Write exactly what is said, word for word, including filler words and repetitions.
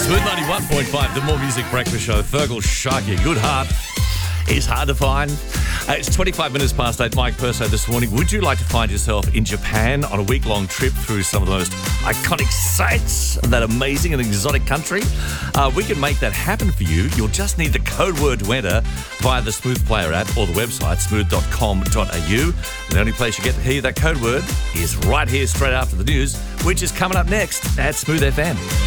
Smooth ninety-one point five, the More Music Breakfast Show. Fergal Sharkey, good heart is hard to find. Uh, it's twenty-five minutes past eight. Mike Perso this morning. Would you like to find yourself in Japan on a week-long trip through some of the most iconic sites of that amazing and exotic country? Uh, we can make that happen for you. You'll just need the code word to enter via the Smooth Player app or the website smooth dot com dot a u. The only place you get to hear that code word is right here straight after the news, which is coming up next at Smooth F M.